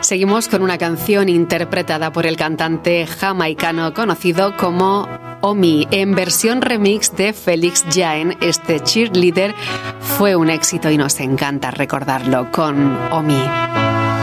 Seguimos con una canción interpretada por el cantante jamaicano conocido como Omi, en versión remix de Felix Jaehn. Este Cheerleader fue un éxito y nos encanta recordarlo con Omi.